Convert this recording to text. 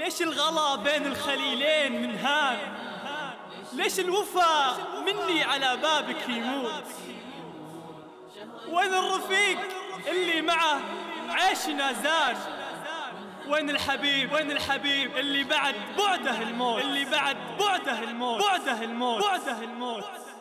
ليش الغلا بين الخليلين من هان؟ ليش الوفا مني على بابك يموت؟ وين الرفيق اللي معه عيشنا زاد؟ وين الحبيب اللي بعد بعده الموت، بعده الموت.